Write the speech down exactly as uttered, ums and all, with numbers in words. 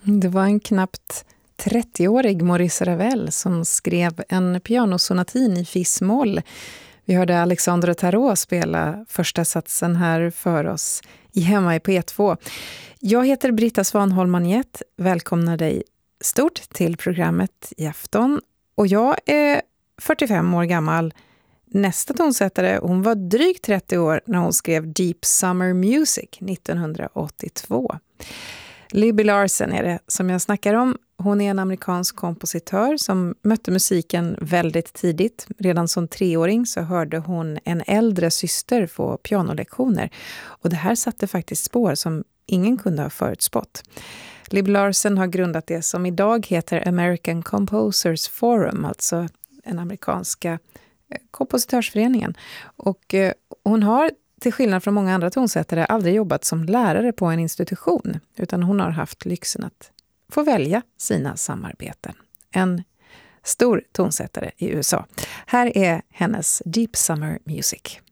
Det var en knappt trettioårig Maurice Ravel som skrev en pianosonatin i fis-moll. Vi hörde Alexandre Tarot spela första satsen här för oss i Hemma i P två. Jag heter Britta Svanholm-Magnett. Välkomnar dig stort till programmet i afton. Och jag är fyrtiofem år gammal. Nästa tonsättare, hon var drygt trettio år när hon skrev Deep Summer Music nittonhundraåttiotvå. Libby Larsen är det som jag snackar om. Hon är en amerikansk kompositör som mötte musiken väldigt tidigt. Redan som treåring så hörde hon en äldre syster få pianolektioner. Och det här satte faktiskt spår som ingen kunde ha förutspått. Libby Larsen har grundat det som idag heter American Composers Forum, alltså den amerikanska kompositörsföreningen. Och eh, hon har till skillnad från många andra tonsättare aldrig jobbat som lärare på en institution, utan hon har haft lyxen att få välja sina samarbeten. En stor tonsättare i U S A. Här är hennes Deep Summer Music.